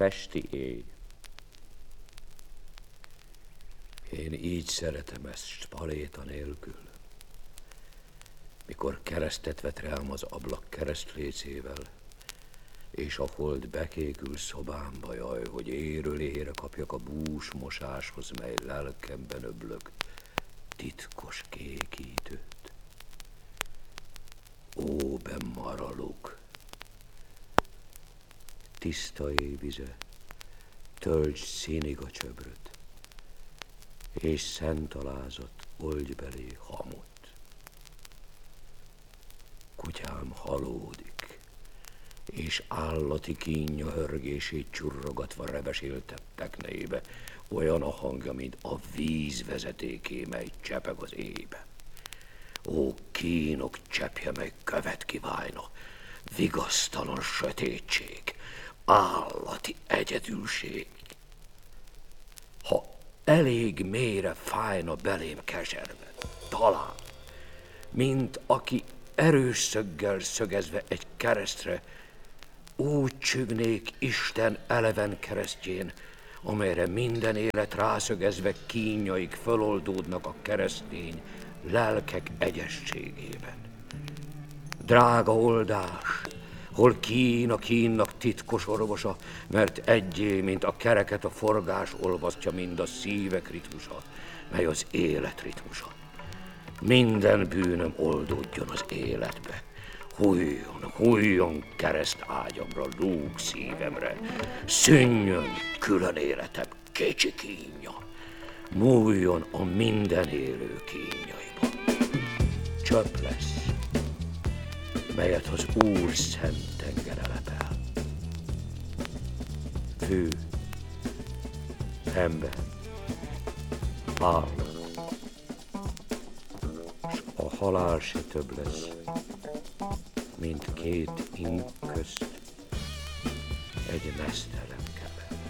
Pesti éj. Én így szeretem ezt spaléta nélkül. Mikor keresztet vet rám az ablak keresztlécével, és a hold bekékül szobámba, jaj, hogy éről ére kapjak a bús mosáshoz, mely lelkemben öblök titkos kékítőt. Ó, bemaraluk! Tiszta éjvize, töltsd színig a csöbröt, és szent alázat oldj belé hamut. Kutyám halódik, és állati kínja hörgését csurrogatva rebesélte pekneibe, olyan a hangja, mint a víz vezetéké, mely csepeg az éjbe. Ó, kínok cseppje, mely követ kiválna, vigasztalan sötétség, állati egyedülség. Ha elég mélyre fájna belém keserve, talán, mint aki erős szöggel szögezve egy keresztre, úgy csügnék Isten eleven keresztjén, amelyre minden élet rászögezve kínjaik föloldódnak a keresztény lelkek egyességében. Drága oldás, hol Kína kínnak titkos orvosa, mert egyé, mint a kereket a forgás olvasztja, mind a szívek ritmusa, mely az élet ritmusa. Minden bűnöm oldódjon az életbe, hújjon kereszt ágyamra, lúg szívemre, szűnjön külön életem kicsi kínja, múljon a minden élő kínjaiba. Csöpp lesz, melyet az Úr szent tengere lepel. Fű, ember, állat, s a halál se több lesz, mint két ing közt egy mesztelen